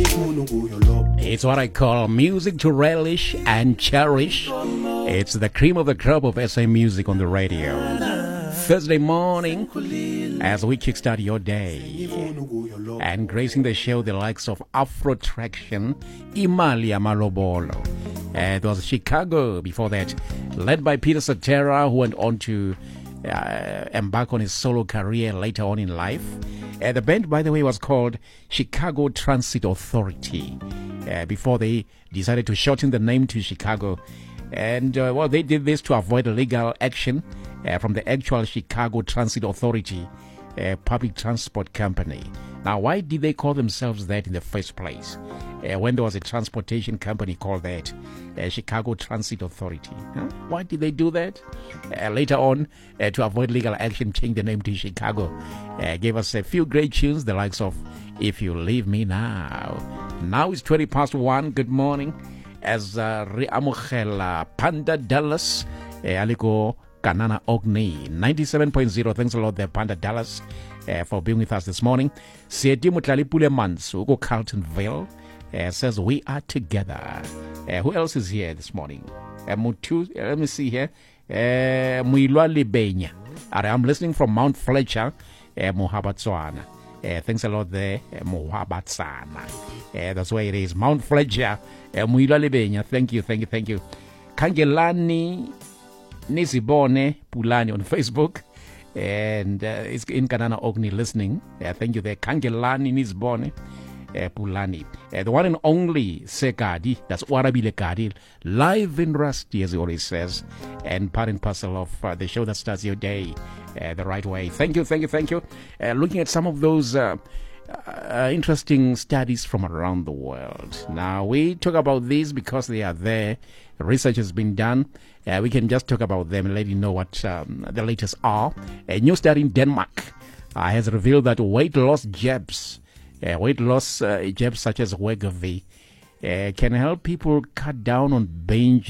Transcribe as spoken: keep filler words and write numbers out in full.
It's what I call music to relish and cherish. It's the cream of the crop of S A music on the radio. Thursday morning, as we kickstart your day. And gracing the show, the likes of Afro Traction, Imali Amalobolo. Uh, it was Chicago before that, led by Peter Cetera, who went on to uh, embark on his solo career later on in life. Uh, the band, by the way, was called Chicago Transit Authority uh, before they decided to shorten the name to Chicago. And, uh, well, they did this to avoid legal action uh, from the actual Chicago Transit Authority, a public transport company. Now, why did they call themselves that in the first place? Uh, when there was a transportation company called that, uh, Chicago Transit Authority. Huh? Why did they do that? Uh, later on, uh, to avoid legal action, changed the name to Chicago. Uh, gave us a few great tunes, the likes of If You Leave Me Now. Now it's twenty past one. Good morning. As uh, re amogela Panda Dallas, uh, aliko Kanana Ogni, ninety-seven point zero. Thanks a lot there, Panda Dallas, uh, for being with us this morning. Sieti Mutlalipule Mansu, Ugo Carltonville, uh, says we are together. Uh, who else is here this morning? Uh, Mutu, uh, let me see here. Uh, Muilwa Libenya. I'm listening from Mount Fletcher, uh, Mohabatswana. Uh, thanks a lot there, uh, Mohabatsana. Uh, that's where it is. Mount Fletcher, uh, Muilwa Libenya. Thank you, thank you, thank you. Kangelani Nisibone Pulani on Facebook, and uh, it's in Kanana Ogni listening. Uh, thank you there, Kangelani Nisibone uh, Pulani. Uh, the one and only Sekadi, that's Warabile Kadi, live in Rusty, as he always says, and part and parcel of uh, the show that starts your day uh, the right way. Thank you, thank you, thank you. Uh, looking at some of those uh, uh, interesting studies from around the world. Now, we talk about these because they are there. Research has been done. Uh, we can just talk about them and let you know what um, the latest are. A new study in Denmark uh, has revealed that weight loss jabs, uh, weight loss uh, jabs such as Wegovy, uh, can help people cut down on binge